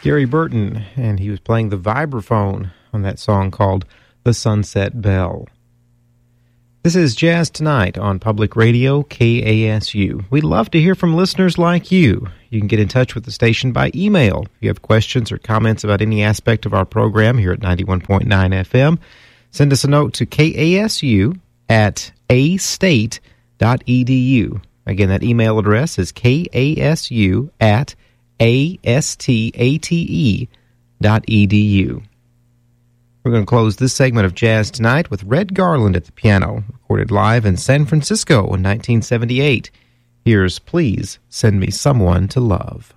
Gary Burton, and he was playing the vibraphone on that song called The Sunset Bell. This is Jazz Tonight on Public Radio, KASU. We'd love to hear from listeners like you. You can get in touch with the station by email. If you have questions or comments about any aspect of our program here at 91.9 FM, send us a note to KASU at astate.edu. Again, that email address is KASU at astate.edu. We're going to close this segment of Jazz Tonight with Red Garland at the piano, recorded live in San Francisco in 1978. Here's Please Send Me Someone to Love.